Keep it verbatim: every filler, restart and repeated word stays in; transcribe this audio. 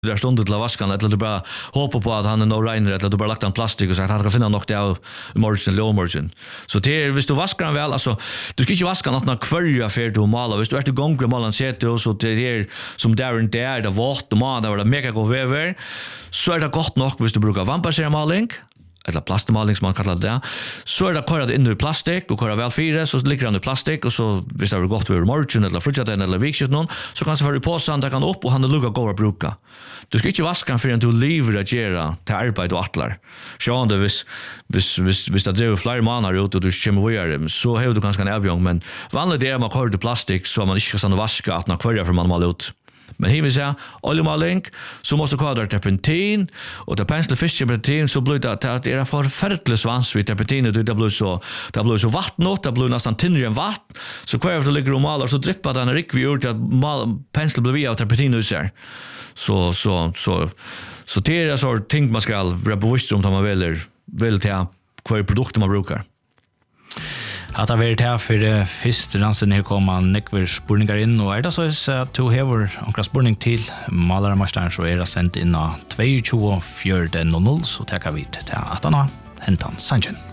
där stundet till vaskan eller du bara hoppa på att han är no reiner eller du bara lagt en plastik och sagt att han kan finna något där av margin low margin. Så det är visst du vaskar den väl alltså du ska inte vaska något när kvarja för du mala visst du är du gång med malan sätt och så det är som där och där det vart och man där det mega god väver så är det gott nog visst du brukar vampasera maling eller plastmaling som man kallar det så är det körat in i plastik och köra väl fyra så ligger det i plastik och så visst det är gott för margin eller frigiden eller vikshit någon så kan så för på sand där kan upp och han lugga gå och bruka. Du ska inte vaska för att du lever att göra till arbete och attlar. Så det vis vis vis vis det är flera månader ut och du kommer vidare så har du ganska en avgång men vanligt är man kör plastik så man inte kan vaska att när kvar för man mal ut. Men här vill säga oljemaling så måste du ha terpentin och det penslar fisk terpentin så blir det att det är för färtligt svans vid terpentin och det blir så det blir så vatten och det blir nästan tynnare än vatten så kvar det ligger och malar så drippar den rik vi gjort att penslar blir via terpentin och så så så så så det är så ting man ska vara bevisst om man väljer väl till kvar produkter man brukar. Att det varit här för först ransen här kommer nekver spurningar in och är det så att du har några spurning till malarmästaren så är det sendt in av två två fyra noll noll så tar vi till att han har hämtat sanchen.